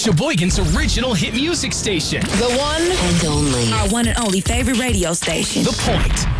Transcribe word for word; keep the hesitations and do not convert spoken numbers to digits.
Sheboygan's original hit music station. The one and only. Our one and only favorite radio station. The Point.